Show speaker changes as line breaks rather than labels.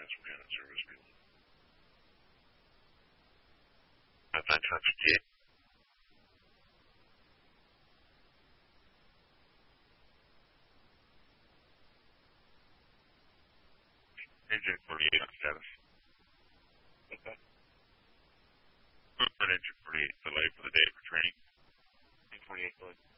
managed service people. At that time, yeah. Engine 48 on status.
Okay.
Engine 48 delay for the day for training.
Engine 48 delay.